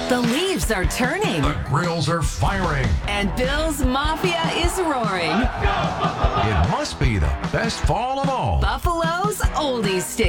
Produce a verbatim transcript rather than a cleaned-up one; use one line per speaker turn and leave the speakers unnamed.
The leaves are turning.
The grills are firing.
And Bill's Mafia is roaring.
It must be the best fall of all.
Buffalo's Oldies Station.